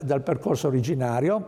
dal percorso originario,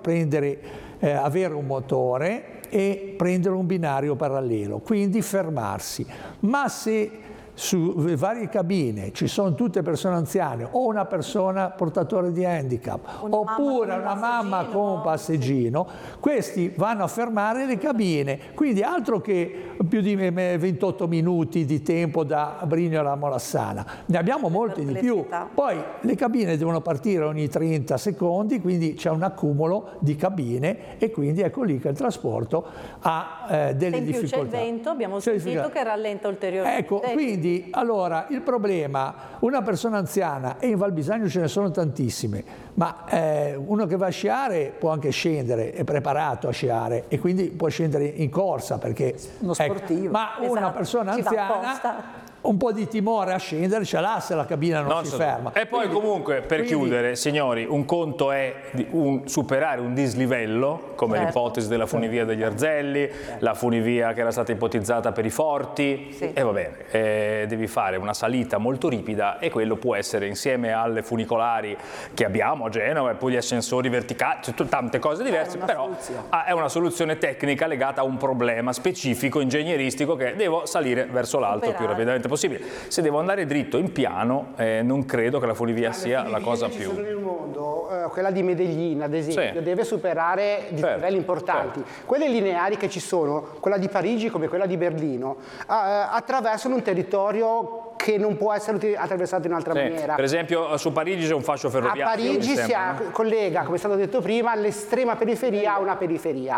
avere un motore e prendere un binario parallelo, quindi fermarsi. Ma se su varie cabine ci sono tutte persone anziane o una persona portatore di handicap oppure una mamma con un passeggino, questi vanno a fermare le cabine, quindi altro che più di 28 minuti di tempo da Brignola a Molassana, ne abbiamo molti di più. Poi le cabine devono partire ogni 30 secondi, quindi c'è un accumulo di cabine e quindi ecco lì che il trasporto ha delle difficoltà. C'è il vento, abbiamo sentito che rallenta ulteriormente. Ecco, quindi allora il problema, una persona anziana, e in Val Bisagno ce ne sono tantissime, ma uno che va a sciare può anche scendere, è preparato a sciare e quindi può scendere in corsa perché uno sportivo. ma una persona anziana un po' di timore a scendere ce l'ha se la cabina non si ferma. E poi comunque, per chiudere, signori, un conto è superare un dislivello, come l'ipotesi della funivia degli Arzelli, la funivia che era stata ipotizzata per i Forti, e va bene, devi fare una salita molto ripida e quello può essere, insieme alle funicolari che abbiamo a Genova e poi gli ascensori verticali, tante cose diverse, però è una soluzione tecnica legata a un problema specifico, ingegneristico, che devo salire verso l'alto il più rapidamente possibile. Se devo andare dritto in piano, non credo che la funivia sia la cosa più. Nel mondo, quella di Medellin ad esempio, deve superare livelli importanti. Quelle lineari che ci sono, quella di Parigi come quella di Berlino, attraversano un territorio che non può essere attraversato in altra maniera. Per esempio su Parigi c'è un fascio ferroviario. A Parigi si collega, come è stato detto prima, l'estrema periferia a una periferia.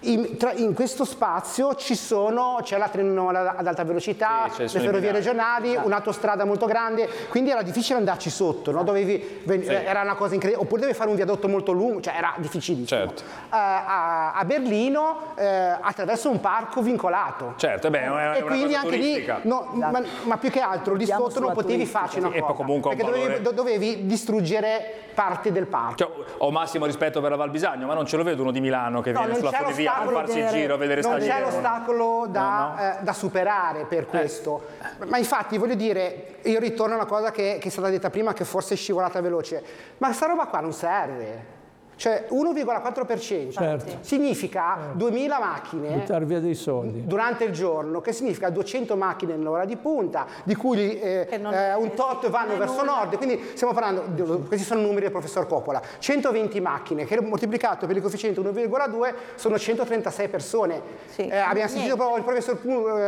In questo spazio c'è la trenola ad alta velocità, le ferrovie regionali, un'autostrada molto grande, quindi era difficile andarci sotto, no? Era una cosa incredibile, oppure dovevi fare un viadotto molto lungo, cioè era difficilissimo. A Berlino attraverso un parco vincolato. E quindi anche lì, ma più che altro lì sotto non potevi farci una cosa, perché dovevi distruggere parte del parco. Ho massimo rispetto per la Val Bisagno, ma non ce lo vedo uno di Milano che viene sulla funivia a farsi il giro a vedere non stagioni. c'è l'ostacolo da superare per questo. Ma infatti voglio dire, io ritorno a una cosa che è stata detta prima, che forse è scivolata veloce, ma sta roba qua non serve. Cioè 1,4% significa 2000 macchine buttare via dei soldi durante il giorno, che significa 200 macchine nell'ora di punta, di cui un tot vanno verso nord, quindi stiamo parlando, questi sono numeri del professor Coppola, 120 macchine che moltiplicato per il coefficiente 1,2 sono 136 persone. Abbiamo sentito il professor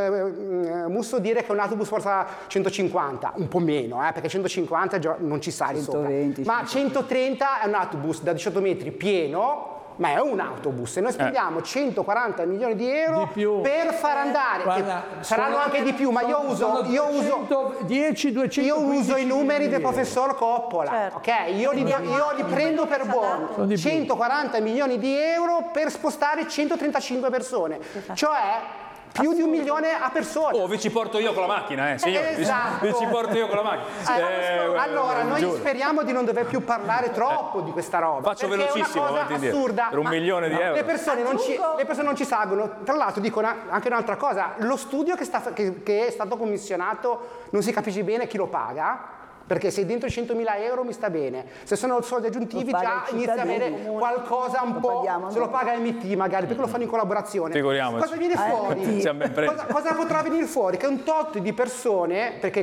Musso dire che un autobus porta 150, un po' meno, perché 150 non ci sali 120, sopra, ma 130 è un autobus da 18 metri pieno, ma è un autobus e noi spendiamo 140 milioni di euro per far andare, saranno anche di più, ma io uso i numeri del professor Coppola, io li prendo per buono, 140 milioni di euro per spostare 135 persone, cioè più di 1 milione a persona. Vi ci porto io con la macchina, signori. Esatto. Vi ci porto io con la macchina. Allora, noi speriamo di non dover più parlare troppo di questa roba. Faccio velocissimo, è una cosa assurda. Per 1 milione di euro. Le persone non ci salgono. Tra l'altro dico anche un'altra cosa. Lo studio che è stato commissionato non si capisce bene chi lo paga. Perché se dentro i 100.000 euro mi sta bene, se sono soldi aggiuntivi già inizia a avere qualcosa un po', se lo paga MT magari, perché lo fanno in collaborazione. Figuriamoci. Cosa viene fuori? Cosa potrà venire fuori? Che un tot di persone, perché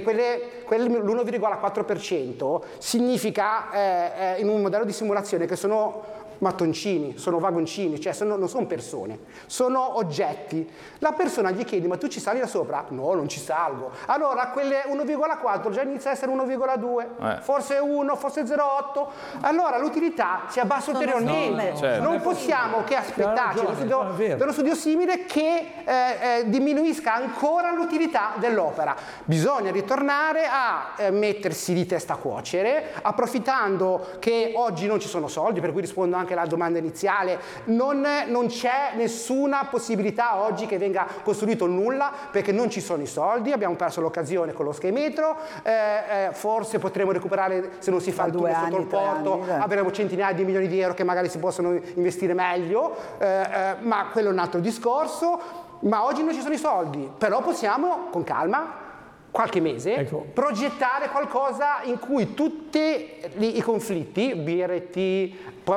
l'1,4% significa in un modello di simulazione che sono mattoncini, sono vagoncini, cioè non sono persone, sono oggetti. La persona gli chiede: ma tu ci sali da sopra? No, non ci salgo. Allora quelle 1,4 già inizia a essere 1,2, forse 1, forse 0,8. Allora l'utilità si abbassa ulteriormente. Non possiamo che aspettarci uno studio simile che diminuisca ancora l'utilità dell'opera. Bisogna ritornare a mettersi di testa a cuocere, approfittando che oggi non ci sono soldi, per cui rispondo anche alla domanda iniziale, non c'è nessuna possibilità oggi che venga costruito nulla, perché non ci sono i soldi, abbiamo perso l'occasione con lo Skymetro, forse potremo recuperare, se non si fa il tunnel sotto il porto, avremo centinaia di milioni di euro che magari si possono investire meglio, ma quello è un altro discorso. Ma oggi non ci sono i soldi, però possiamo con calma qualche mese, progettare qualcosa in cui tutti i conflitti, BRT,